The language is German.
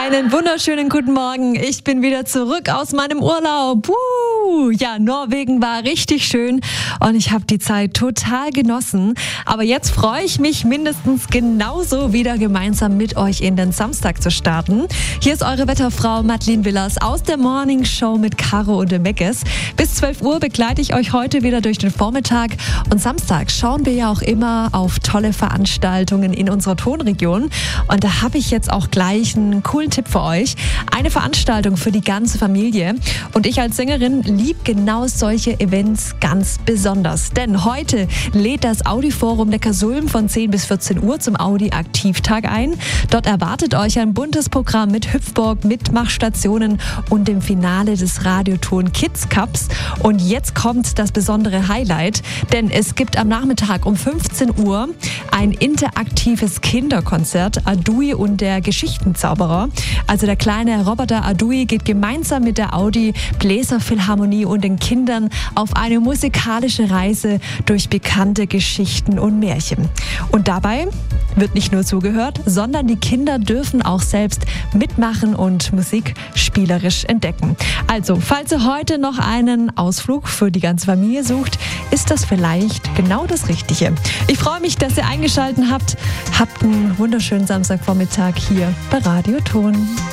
Einen wunderschönen guten Morgen. Ich bin wieder zurück aus meinem Urlaub. Ja, Norwegen war richtig schön und ich habe die Zeit total genossen. Aber jetzt freue ich mich mindestens genauso wieder gemeinsam mit euch in den Samstag zu starten. Hier ist eure Wetterfrau Madeleine Willers aus der Morning Show mit Caro und dem Meckes. Bis 12 Uhr begleite ich euch heute wieder durch den Vormittag. Und Samstag schauen wir ja auch immer auf tolle Veranstaltungen in unserer Tonregion. Und da habe ich jetzt auch gleich einen coolen Tipp für euch. Eine Veranstaltung für die ganze Familie. Und ich als Sängerin liebe genau solche Events ganz besonders. Denn heute lädt das Audi-Forum Neckarsulm von 10 bis 14 Uhr zum Audi-Aktivtag ein. Dort erwartet euch ein buntes Programm mit Hüpfburg, Mitmachstationen und dem Finale des Radioton Kids Cups. Und jetzt kommt das besondere Highlight, denn es gibt am Nachmittag um 15 Uhr ein interaktives Kinderkonzert, Adui und der Geschichtenzauberer. Also der kleine Roboter Adui geht gemeinsam mit der Audi Bläserphilharmonie und den Kindern auf eine musikalische Reise durch bekannte Geschichten und Märchen. Und dabei wird nicht nur zugehört, sondern die Kinder dürfen auch selbst mitmachen und Musik spielerisch entdecken. Also, falls ihr heute noch einen Ausflug für die ganze Familie sucht, ist das vielleicht genau das Richtige. Ich freue mich, dass ihr eingeschaltet habt. Habt einen wunderschönen Samstagvormittag hier bei Radio Ton.